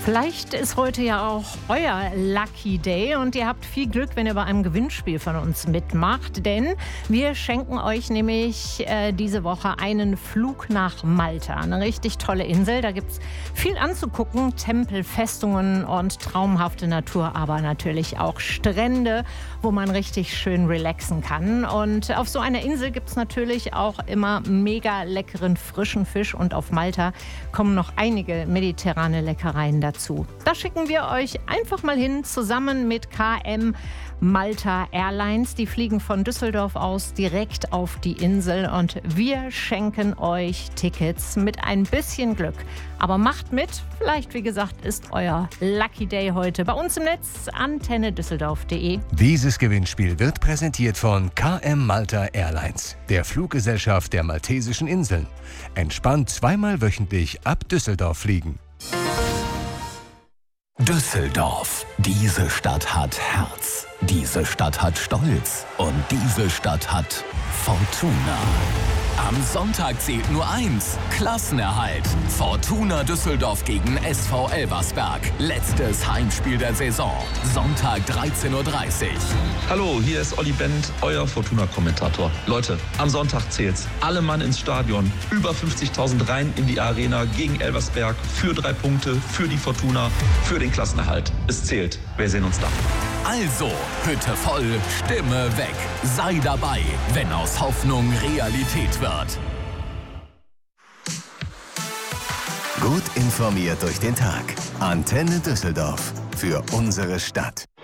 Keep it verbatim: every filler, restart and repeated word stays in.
Vielleicht ist heute ja auch euer Lucky Day und ihr habt viel Glück, wenn ihr bei einem Gewinnspiel von uns mitmacht, denn wir schenken euch nämlich äh, diese Woche einen Flug nach Malta. Eine richtig tolle Insel, da gibt es viel anzugucken, Tempel, Festungen und traumhafte Natur, aber natürlich auch Strände, wo man richtig schön relaxen kann. Und auf so einer Insel gibt es natürlich auch immer mega leckeren frischen Fisch und auf Malta kommen noch einige mediterrane Leckereien dazu. Da schicken wir euch einfach mal hin, zusammen mit K M Malta Airlines. Die fliegen von Düsseldorf aus direkt auf die Insel und wir schenken euch Tickets mit ein bisschen Glück. Aber macht mit, vielleicht wie gesagt ist euer Lucky Day heute bei uns im Netz, antenne düsseldorf punkt de. Dieses Gewinnspiel wird präsentiert von K M Malta Airlines, der Fluggesellschaft der Maltesischen Inseln. Entspannt zweimal wöchentlich ab Düsseldorf fliegen. Düsseldorf. Diese Stadt hat Herz. Diese Stadt hat Stolz. Und diese Stadt hat Fortuna. Am Sonntag zählt nur eins: Klassenerhalt. Fortuna Düsseldorf gegen S V Elversberg. Letztes Heimspiel der Saison. Sonntag dreizehn Uhr dreißig. Hallo, hier ist Olli Bent, euer Fortuna-Kommentator. Leute, am Sonntag zählt's. Alle Mann ins Stadion. Über fünfzigtausend rein in die Arena gegen Elversberg. Für drei Punkte, für die Fortuna, für den Klassenerhalt. Es zählt. Wir sehen uns da. Also, Hütte voll, Stimme weg. Sei dabei, wenn aus Hoffnung Realität wird. Gut informiert durch den Tag. Antenne Düsseldorf. Für unsere Stadt.